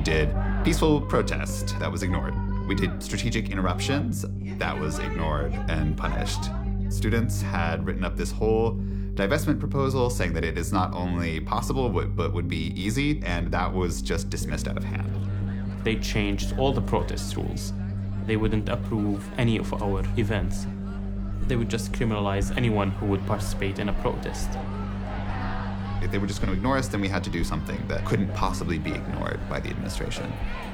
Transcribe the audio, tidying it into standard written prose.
did peaceful protest. That was ignored. We did strategic interruptions. That was ignored and punished. Students had written up this whole divestment proposal saying that it is not only possible, but would be easy, and that was just dismissed out of hand. They changed all the protest rules. They wouldn't approve any of our events. They would just criminalize anyone who would participate in a protest. If they were just going to ignore us, then we had to do something that couldn't possibly be ignored by the administration.